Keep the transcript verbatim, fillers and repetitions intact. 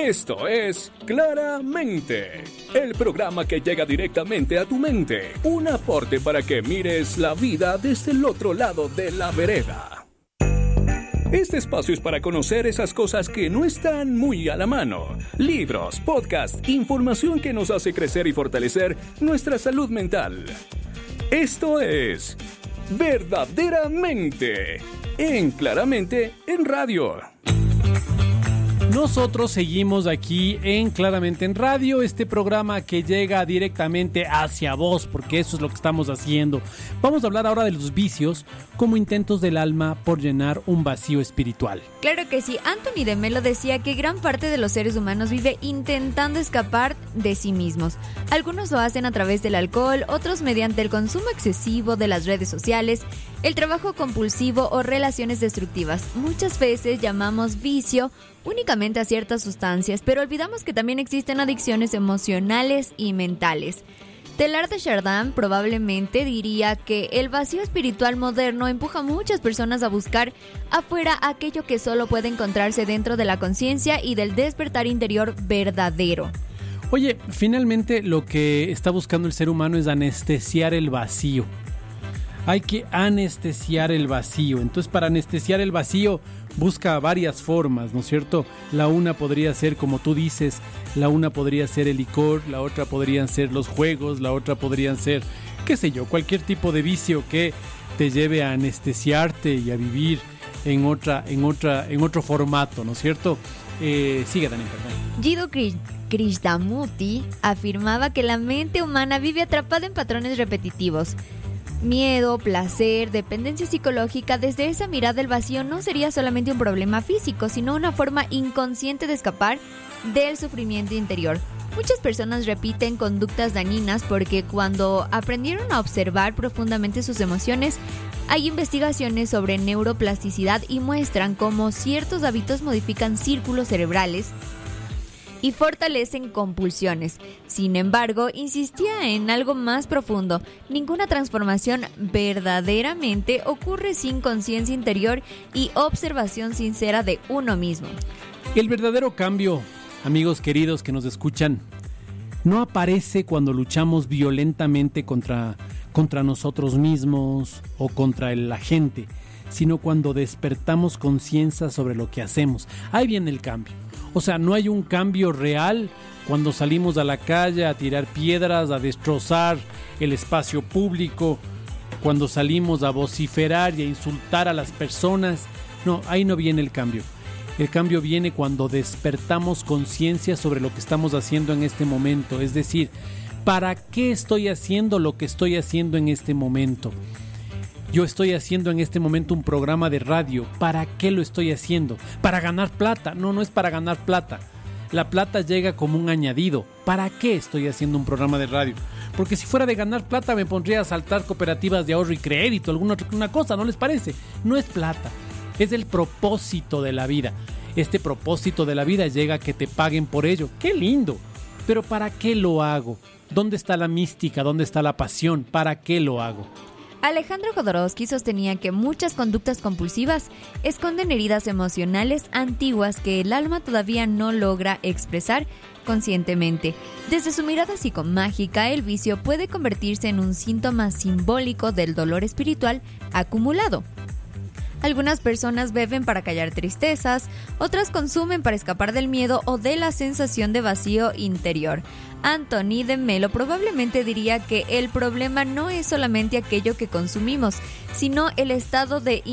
Esto es Claramente, el programa que llega directamente a tu mente. Un aporte para que mires la vida desde el otro lado de la vereda. Este espacio es para conocer esas cosas que no están muy a la mano. Libros, podcasts, información que nos hace crecer y fortalecer nuestra salud mental. Esto es Verdaderamente, en Claramente en Radio. Nosotros seguimos aquí en Claramente en Radio, este programa que llega directamente hacia vos, porque eso es lo que estamos haciendo. Vamos a hablar ahora de los vicios como intentos del alma por llenar un vacío espiritual. Claro que sí, Anthony de Melo decía que gran parte de los seres humanos vive intentando escapar de sí mismos. Algunos lo hacen a través del alcohol, otros mediante el consumo excesivo de las redes sociales, el trabajo compulsivo o relaciones destructivas. Muchas veces llamamos vicio únicamente a ciertas sustancias, pero olvidamos que también existen adicciones emocionales y mentales. Teilhard de Chardin probablemente diría que el vacío espiritual moderno empuja a muchas personas a buscar afuera aquello que solo puede encontrarse dentro de la conciencia y del despertar interior verdadero. Oye, finalmente lo que está buscando el ser humano es anestesiar el vacío. Hay que anestesiar el vacío. Entonces, para anestesiar el vacío busca varias formas, ¿no es cierto? La una podría ser, como tú dices, la una podría ser el licor, la otra podrían ser los juegos, la otra podrían ser, qué sé yo, cualquier tipo de vicio que te lleve a anestesiarte y a vivir en otra, en otra, en otro formato, ¿no es cierto? Eh, sigue, Dani, perdón. Jiddu Krishnamurti afirmaba que la mente humana vive atrapada en patrones repetitivos. Miedo, placer, dependencia psicológica. Desde esa mirada, el vacío no sería solamente un problema físico, sino una forma inconsciente de escapar del sufrimiento interior. Muchas personas repiten conductas dañinas porque cuando aprendieron a observar profundamente sus emociones, hay investigaciones sobre neuroplasticidad y muestran cómo ciertos hábitos modifican círculos cerebrales y fortalecen compulsiones. Sin embargo, insistía en algo más profundo. Ninguna transformación verdaderamente ocurre sin conciencia interior y observación sincera de uno mismo. El verdadero cambio, amigos queridos que nos escuchan, no aparece cuando luchamos violentamente contra, contra nosotros mismos o contra la gente, sino cuando despertamos conciencia sobre lo que hacemos. Ahí viene el cambio. O sea, no hay un cambio real cuando salimos a la calle a tirar piedras, a destrozar el espacio público, cuando salimos a vociferar y a insultar a las personas. No, ahí no viene el cambio. El cambio viene cuando despertamos conciencia sobre lo que estamos haciendo en este momento. Es decir, ¿para qué estoy haciendo lo que estoy haciendo en este momento? Yo estoy haciendo en este momento un programa de radio. ¿Para qué lo estoy haciendo? ¿Para ganar plata? No, no es para ganar plata. La plata llega como un añadido. ¿Para qué estoy haciendo un programa de radio? Porque si fuera de ganar plata me pondría a saltar cooperativas de ahorro y crédito, alguna otra una cosa, ¿no les parece? No es plata, es el propósito de la vida. Este propósito de la vida llega a que te paguen por ello. ¡Qué lindo! Pero ¿para qué lo hago? ¿Dónde está la mística? ¿Dónde está la pasión? ¿Para qué lo hago? Alejandro Jodorowsky sostenía que muchas conductas compulsivas esconden heridas emocionales antiguas que el alma todavía no logra expresar conscientemente. Desde su mirada psicomágica, el vicio puede convertirse en un síntoma simbólico del dolor espiritual acumulado. Algunas personas beben para callar tristezas, otras consumen para escapar del miedo o de la sensación de vacío interior. Anthony de Melo probablemente diría que el problema no es solamente aquello que consumimos, sino el estado de